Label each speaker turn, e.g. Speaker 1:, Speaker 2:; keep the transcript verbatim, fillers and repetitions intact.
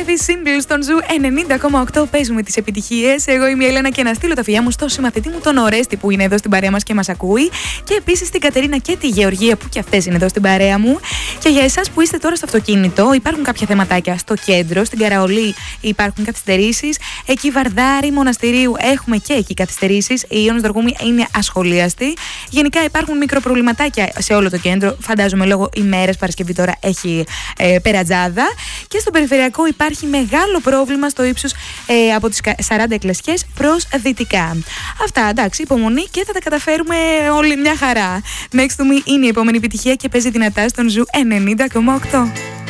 Speaker 1: Life is Simple στον Ζου ενενήντα κόμμα οκτώ. Παίζουμε τις επιτυχίες. Εγώ είμαι η Έλενα και να στείλω τα φιλιά μου στο συμμαθητή μου τον Ορέστη που είναι εδώ στην παρέα μας και μας ακούει. Και επίσης την Κατερίνα και τη Γεωργία που και αυτές είναι εδώ στην παρέα μου. Και για εσάς που είστε τώρα στο αυτοκίνητο, υπάρχουν κάποια θεματάκια στο κέντρο. Στην Καραολή υπάρχουν καθυστερήσεις. Εκεί Βαρδάρη, Μοναστηρίου έχουμε και εκεί καθυστερήσεις. Η Ιώνος Δοργούμη είναι ασχολίαστη. Γενικά υπάρχουν μικροπροβληματάκια σε όλο το κέντρο. Φαντάζομαι λόγω ημέρας Παρασκευή τώρα έχει ε, περατζάδα. Και στο περιφερειακό υπάρχει μεγάλο πρόβλημα στο ύψος ε, από τις σαράντα εκκλησιές προς δυτικά. Αυτά, εντάξει, υπομονή και θα τα καταφέρουμε όλοι μια χαρά. Next to Me είναι η επόμενη επιτυχία και παίζει δυνατά στον Ζου ενενήντα κόμμα οκτώ.